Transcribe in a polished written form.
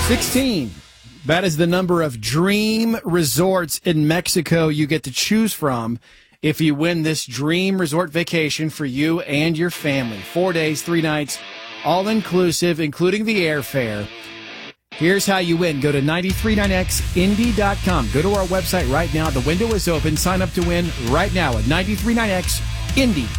16. That is the number of dream resorts in Mexico you get to choose from if you win this dream resort vacation for you and your family. 4 days, 3 nights, all inclusive, including the airfare. Here's how you win. Go to 939xindy.com. Go to our website right now. The window is open. Sign up to win right now at 939xindy.com.